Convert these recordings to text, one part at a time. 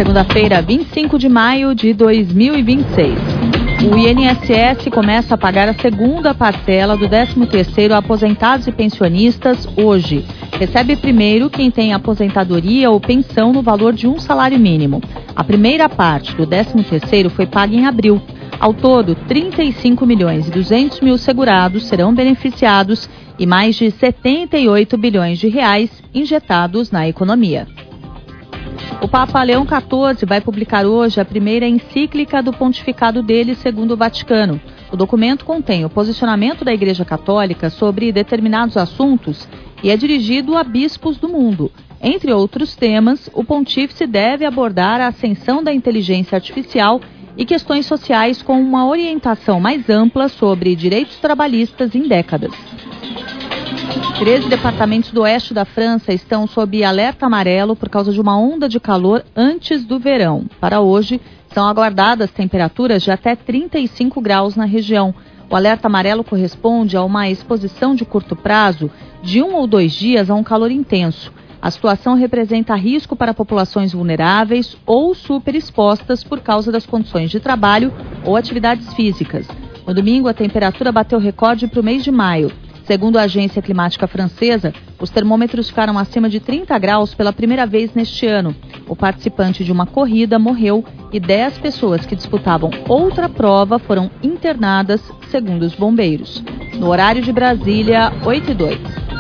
segunda-feira, 25 de maio de 2026. O INSS começa a pagar a segunda parcela do 13º a aposentados e pensionistas hoje. Recebe primeiro quem tem aposentadoria ou pensão no valor de um salário mínimo. A primeira parte do 13º foi paga em abril. Ao todo, 35 milhões e 200 mil segurados serão beneficiados e mais de 78 bilhões de reais injetados na economia. O Papa Leão XIV vai publicar hoje a primeira encíclica do pontificado dele, segundo o Vaticano. O documento contém o posicionamento da Igreja Católica sobre determinados assuntos e é dirigido a bispos do mundo. Entre outros temas, o pontífice deve abordar a ascensão da inteligência artificial e questões sociais com uma orientação mais ampla sobre direitos trabalhistas em décadas. 13 departamentos do oeste da França estão sob alerta amarelo por causa de uma onda de calor antes do verão. Para hoje, são aguardadas temperaturas de até 35 graus na região. O alerta amarelo corresponde a uma exposição de curto prazo de 1 ou 2 dias a um calor intenso. A situação representa risco para populações vulneráveis ou superexpostas por causa das condições de trabalho ou atividades físicas. No domingo, a temperatura bateu recorde para o mês de maio. Segundo a agência climática francesa, os termômetros ficaram acima de 30 graus pela primeira vez neste ano. O participante de uma corrida morreu e 10 pessoas que disputavam outra prova foram internadas, segundo os bombeiros. No horário de Brasília, 8h02.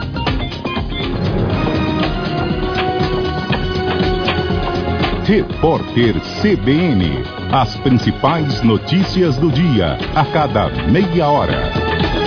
Repórter CBN. As principais notícias do dia, a cada meia hora.